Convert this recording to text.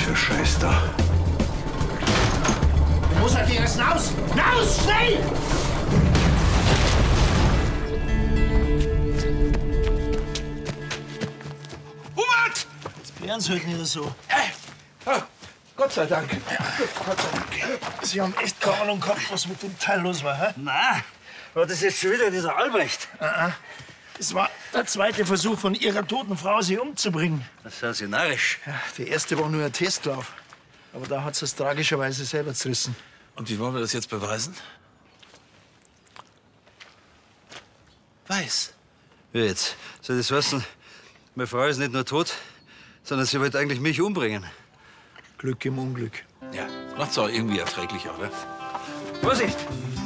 für Scheiß da? Du musst halt jetzt raus! Raus, schnell! Hubert! Jetzt klären Sie halt nicht so. Hey! Oh, Gott sei Dank. Gott sei Dank. Sie haben echt keine Ahnung gehabt, was mit dem Teil los war, hä? Nein, war das jetzt schon wieder dieser Albrecht? Das war der zweite Versuch von Ihrer toten Frau, Sie umzubringen. Das ist ja narrisch. Ja, der erste war nur ein Testlauf. Aber da hat sie es tragischerweise selber zerrissen. Und wie wollen wir das jetzt beweisen? Weiß. Wie jetzt? Soll das heißen, meine Frau ist nicht nur tot, sondern sie wollte eigentlich mich umbringen? Glück im Unglück. Ja, macht's auch irgendwie erträglicher, oder? Vorsicht!